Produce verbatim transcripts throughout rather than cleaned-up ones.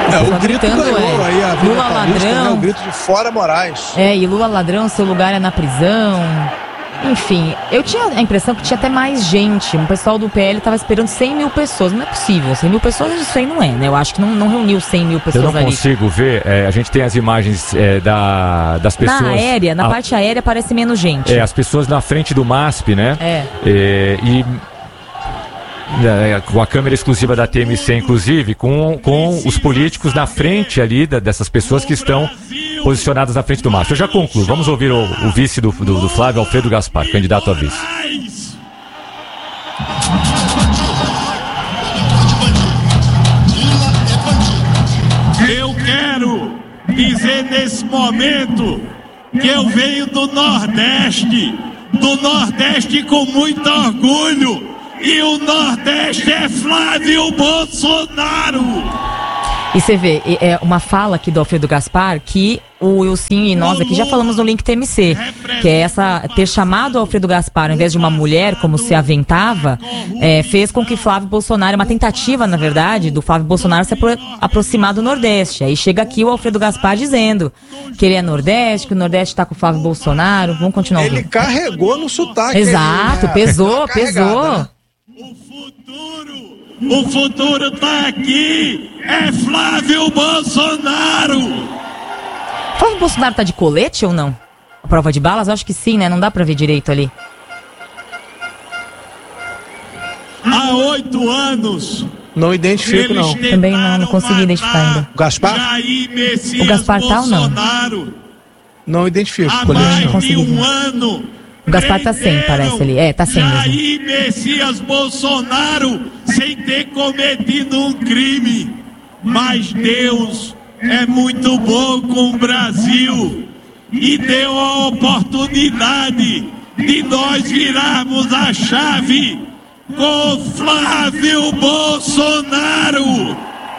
É, o grito gritando, ganhou é, aí a Lula ladrão, né? O grito de fora Moraes. É, e Lula ladrão, seu lugar é na prisão. Enfim, eu tinha a impressão que tinha até mais gente. O pessoal do P L estava esperando cem mil pessoas. Não é possível, cem mil pessoas isso aí não é, né? Eu acho que não, não reuniu cem mil pessoas ali. Eu não ali. consigo ver, é, a gente tem as imagens é, da, das pessoas... Na aérea, na a, parte aérea parece menos gente. É, as pessoas na frente do MASP, né? É. é e... com a câmera exclusiva da T M C, inclusive, com, com os políticos na frente ali da, dessas pessoas que estão posicionadas na frente do MASP. Eu já concluo. Vamos ouvir o, o vice do, do, do Flávio, Alfredo Gaspar, candidato a vice. Eu quero dizer nesse momento que eu venho do Nordeste, do Nordeste com muito orgulho. E o Nordeste é Flávio Bolsonaro. E você vê, é uma fala aqui do Alfredo Gaspar que o Wilson e nós aqui já falamos no Link T M C, que é essa, ter chamado o Alfredo Gaspar ao invés de uma mulher, como se aventava, é, fez com que Flávio Bolsonaro, uma tentativa, na verdade, do Flávio Bolsonaro se apro- aproximar do Nordeste. Aí chega aqui o Alfredo Gaspar dizendo que ele é Nordeste, que o Nordeste está com o Flávio Bolsonaro. Vamos continuar ouvindo. Ele carregou no sotaque. Exato, ele, né? pesou, pesou. Né? O futuro, o futuro tá aqui, é Flávio Bolsonaro. Flávio Bolsonaro tá de colete ou não? A prova de balas? Eu acho que sim, né? Não dá pra ver direito ali. Há oito anos. Não identifico, não. Também não, não consegui identificar ainda. O Gaspar? O Gaspar tá ou não? Não identifico. Há Colete, mais não. de um ano. O Gaspar tá sem, parece ali. É, tá sem mesmo. Jair Messias Bolsonaro sem ter cometido um crime. Mas Deus é muito bom com o Brasil e deu a oportunidade de nós virarmos a chave com Flávio Bolsonaro.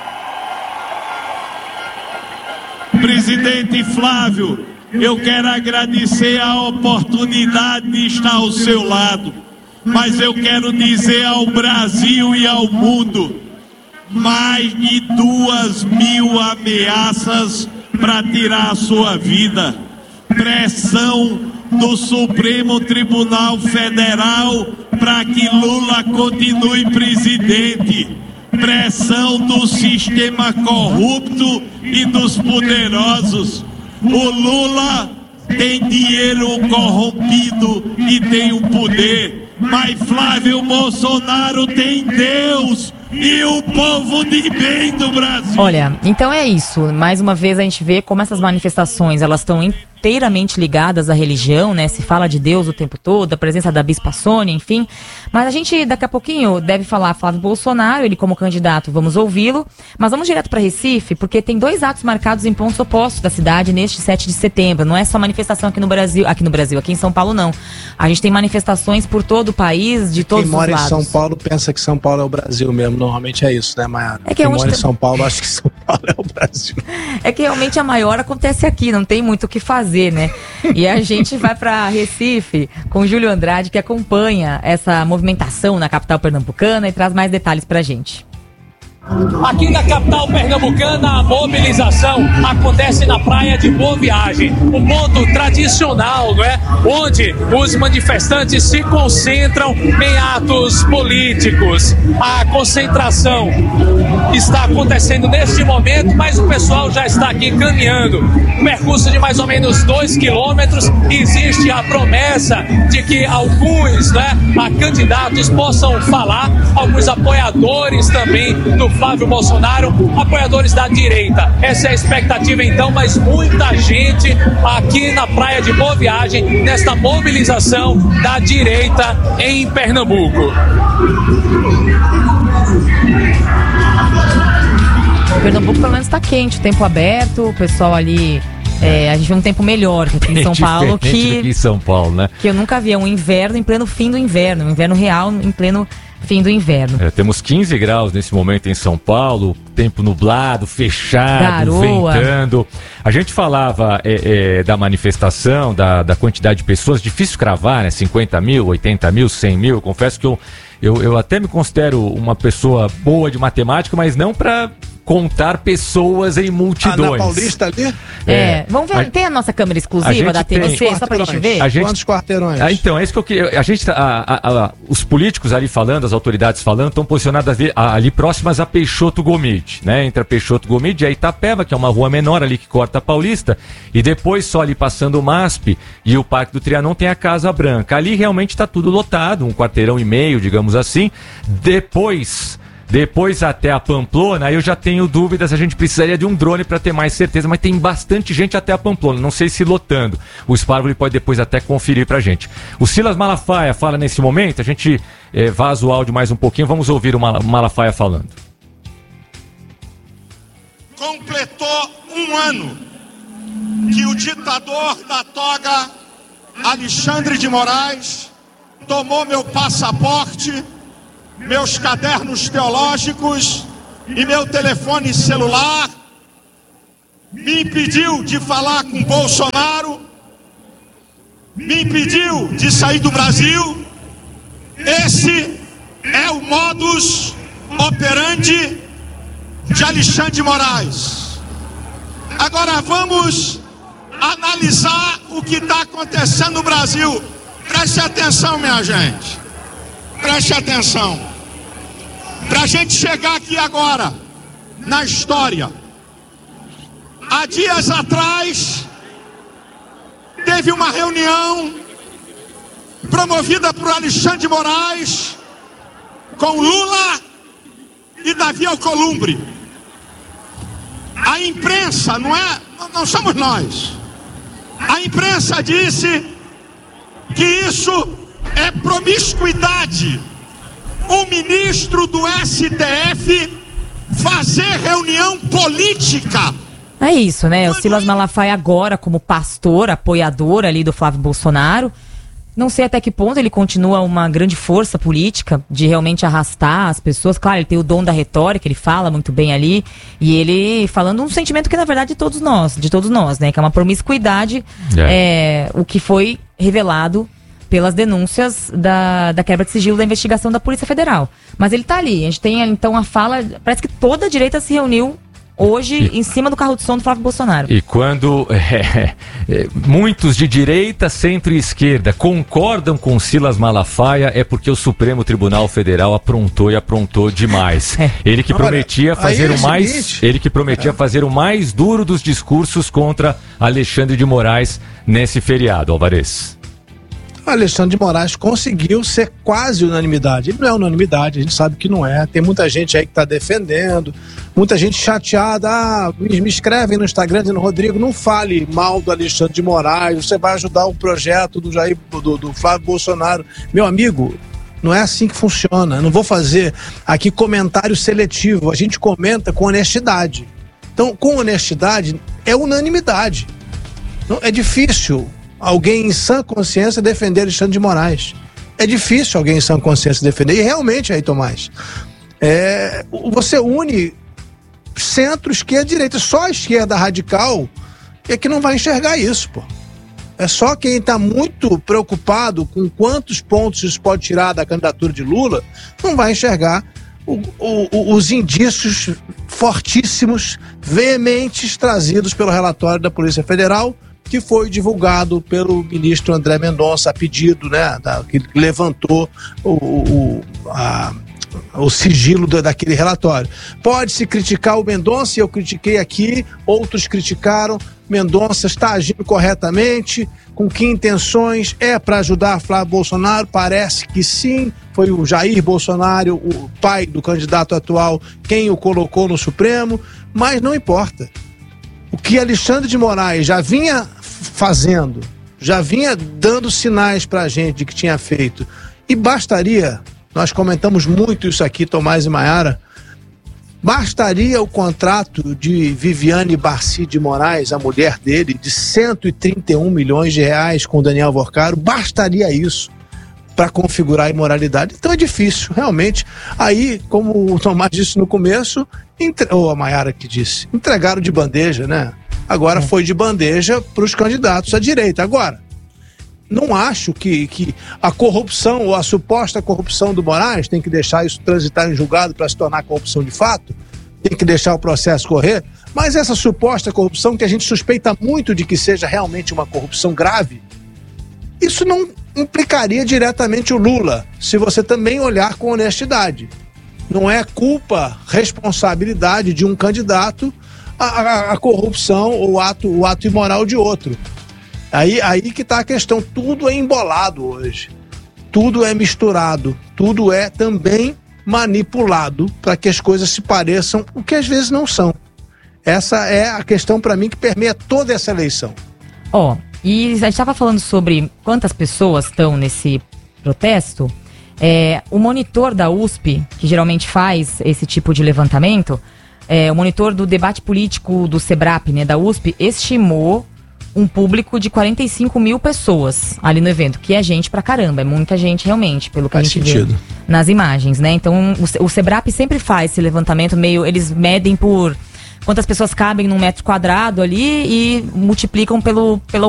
Presidente Flávio, eu quero agradecer a oportunidade de estar ao seu lado, mas eu quero dizer ao Brasil e ao mundo, mais de duas mil ameaças para tirar a sua vida, pressão do Supremo Tribunal Federal para que Lula continue presidente, pressão do sistema corrupto e dos poderosos. O Lula tem dinheiro corrompido e tem o poder, mas Flávio Bolsonaro tem Deus e o povo de bem do Brasil. Olha, então é isso. Mais uma vez a gente vê como essas manifestações, elas estão inteiramente ligadas à religião, né? Se fala de Deus o tempo todo, a presença da Bispa Sônia, enfim. Mas a gente daqui a pouquinho deve falar Flávio Bolsonaro, ele como candidato, vamos ouvi-lo. Mas vamos direto para Recife, porque tem dois atos marcados em pontos opostos da cidade neste sete de setembro. Não é só manifestação aqui no Brasil, aqui no Brasil, aqui em São Paulo não. A gente tem manifestações por todo o país, de todos os lados. Quem mora em São Paulo pensa que São Paulo é o Brasil mesmo. Normalmente é isso, né, Maiara? É que Quem é mora em tem... São Paulo acha que São Paulo é o Brasil. É que realmente a maior acontece aqui, não tem muito o que fazer, né? E a gente vai para Recife com o Júlio Andrade, que acompanha essa movimentação na capital pernambucana e traz mais detalhes pra gente. Aqui na capital pernambucana, a mobilização acontece na praia de Boa Viagem, o ponto tradicional, não é? Onde os manifestantes se concentram em atos políticos. A concentração está acontecendo neste momento, mas o pessoal já está aqui caminhando. Um percurso de mais ou menos dois quilômetros. Existe a promessa de que alguns, né, candidatos possam falar, alguns apoiadores também do Flávio Bolsonaro, apoiadores da direita. Essa é a expectativa então, mas muita gente aqui na praia de Boa Viagem, nesta mobilização da direita em Pernambuco. Pernambuco pelo menos está quente, o tempo aberto, o pessoal ali... É, a gente vê um tempo melhor que aqui em São Paulo, que, aqui em São Paulo, né? Que eu nunca via um inverno em pleno fim do inverno, um inverno real em pleno fim do inverno. É, temos quinze graus nesse momento em São Paulo, tempo nublado, fechado, garoa, ventando. A gente falava é, é, da manifestação, da, da quantidade de pessoas, difícil cravar, né? cinquenta mil, oitenta mil, cem mil. Eu confesso que eu, eu, eu até me considero uma pessoa boa de matemática, mas não para contar pessoas em multidões. Ah, na Paulista ali? É, É. vamos ver, A- tem a nossa câmera a exclusiva gente da T V C, tem. só pra gente ver? A gente- Quantos quarteirões? Ah, então, é isso que eu queria. A gente, tá- a- a- a- os políticos ali falando, as autoridades falando, estão posicionadas ali, a- ali próximas a Peixoto Gomide, né? Entre a Peixoto Gomide e a Itapeva, que é uma rua menor ali que corta a Paulista, e depois só ali passando o MASP e o Parque do Trianon tem a Casa Branca. Ali realmente está tudo lotado, um quarteirão e meio, digamos assim. Depois. Depois até a Pamplona, aí eu já tenho dúvidas, a gente precisaria de um drone para ter mais certeza, mas tem bastante gente até a Pamplona, não sei se lotando. O Sparvoli pode depois até conferir pra gente. O Silas Malafaia fala nesse momento, a gente eh, vaza o áudio mais um pouquinho, vamos ouvir o Mal- Malafaia falando. Completou um ano que o ditador da toga Alexandre de Moraes tomou meu passaporte, meus cadernos teológicos e meu telefone celular, me impediu de falar com Bolsonaro, me impediu de sair do Brasil. Esse é o modus operandi de Alexandre de Moraes. Agora vamos analisar o que está acontecendo no Brasil. Preste atenção, minha gente. Preste atenção. Para a gente chegar aqui agora, na história, há dias atrás, teve uma reunião promovida por Alexandre de Moraes com Lula e Davi Alcolumbre. A imprensa, não é, não somos nós. A imprensa disse que isso é promiscuidade. O ministro do S T F fazer reunião política. É isso, né? O Silas Malafaia agora como pastor, apoiador ali do Flávio Bolsonaro. Não sei até que ponto ele continua uma grande força política de realmente arrastar as pessoas. Claro, ele tem o dom da retórica, ele fala muito bem ali. E ele falando um sentimento que na verdade de todos nós, de todos nós, né? Que é uma promiscuidade, é. É, o que foi revelado pelas denúncias da, da quebra de sigilo da investigação da Polícia Federal. Mas ele tá ali, a gente tem então a fala, parece que toda a direita se reuniu hoje e, em cima do carro de som do Flávio Bolsonaro. E quando é, é, muitos de direita, centro e esquerda concordam com Silas Malafaia, é porque o Supremo Tribunal Federal aprontou e aprontou demais. É. Ele que Olha, prometia fazer aí é o mais, seguinte. ele que prometia é. fazer o mais duro dos discursos contra Alexandre de Moraes nesse feriado, Alvarez. Alexandre de Moraes conseguiu ser quase unanimidade. Ele não é unanimidade, a gente sabe que não é. Tem muita gente aí que está defendendo, muita gente chateada. Ah, me, me escrevem no Instagram dizendo: Rodrigo, não fale mal do Alexandre de Moraes, você vai ajudar o projeto do, Jair, do, do Flávio Bolsonaro. Meu amigo, não é assim que funciona. Eu não vou fazer aqui comentário seletivo, a gente comenta com honestidade. Então, com honestidade, é unanimidade. Não, é difícil alguém em sã consciência defender Alexandre de Moraes. É difícil alguém em sã consciência defender. E realmente, aí, Tomás, é, você une centro, esquerda e direita. Só a esquerda radical é que não vai enxergar isso, pô. É só quem está muito preocupado com quantos pontos isso pode tirar da candidatura de Lula não vai enxergar o, o, os indícios fortíssimos, veementes, trazidos pelo relatório da Polícia Federal, que foi divulgado pelo ministro André Mendonça a pedido, né, da, que levantou o, o, a, o sigilo da, daquele relatório. Pode-se criticar o Mendonça, e eu critiquei aqui, outros criticaram. Mendonça está agindo corretamente, com que intenções? É para ajudar Flávio Bolsonaro? Parece que sim. Foi o Jair Bolsonaro, o pai do candidato atual, quem o colocou no Supremo, mas não importa. O que Alexandre de Moraes já vinha fazendo, já vinha dando sinais para a gente de que tinha feito, e bastaria, nós comentamos muito isso aqui, Tomás e Maiara, bastaria o contrato de Viviane Barci de Moraes, a mulher dele, de cento e trinta e um milhões de reais com Daniel Vorcaro, bastaria isso para configurar a imoralidade. Então é difícil, realmente. Aí, como o Tomás disse no começo, entre... ou a Maiara que disse, entregaram de bandeja, né? Agora foi de bandeja para os candidatos à direita. Agora, não acho que, que a corrupção ou a suposta corrupção do Moraes, tem que deixar isso transitar em julgado para se tornar corrupção de fato, tem que deixar o processo correr, mas essa suposta corrupção, que a gente suspeita muito de que seja realmente uma corrupção grave, isso não implicaria diretamente o Lula, se você também olhar com honestidade. Não é culpa, responsabilidade de um candidato a, a, a corrupção ou o ato, o ato imoral de outro. Aí, aí que está a questão, tudo é embolado hoje, tudo é misturado, tudo é também manipulado para que as coisas se pareçam o que às vezes não são. Essa é a questão para mim que permeia toda essa eleição. Ó, oh, e a gente estava falando sobre quantas pessoas estão nesse protesto. É, o monitor da U S P, que geralmente faz esse tipo de levantamento, é, o monitor do debate político do SEBRAP, né, da U S P, estimou um público de quarenta e cinco mil pessoas ali no evento, que é gente pra caramba, é muita gente realmente, pelo que Faz a gente sentido. vê nas imagens, né? Então o, o SEBRAP sempre faz esse levantamento meio, eles medem por quantas pessoas cabem num metro quadrado ali e multiplicam pelo, pela